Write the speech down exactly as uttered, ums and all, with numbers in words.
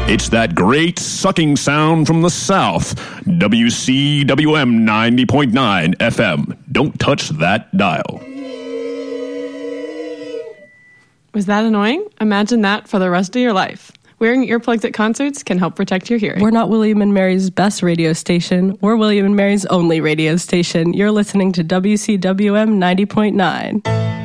It's that great sucking sound from the South. W C W M ninety point nine F M. Don't touch that dial. Was that annoying? Imagine that for the rest of your life. Wearing earplugs at concerts can help protect your hearing. We're not William and Mary's best radio station. We're William and Mary's only radio station. You're listening to W C W M ninety point nine.